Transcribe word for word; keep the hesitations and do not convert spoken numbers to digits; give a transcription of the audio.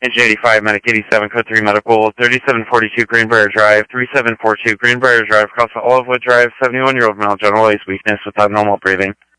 Engine eighty-five, Medic eighty-seven, Code three Medical, thirty-seven forty-two Greenbrier Drive, thirty-seven forty-two Greenbrier Drive, across the Olivewood Drive, seventy-one-year-old male, general ice weakness with abnormal breathing.